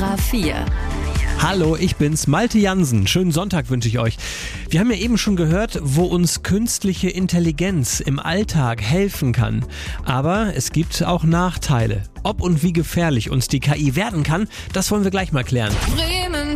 Hypera 4. Hallo, ich bin's, Malte Jansen. Schönen Sonntag wünsche ich euch. Wir haben ja eben schon gehört, wo uns künstliche Intelligenz im Alltag helfen kann. Aber es gibt auch Nachteile. Ob und wie gefährlich uns die KI werden kann, das wollen wir gleich mal klären.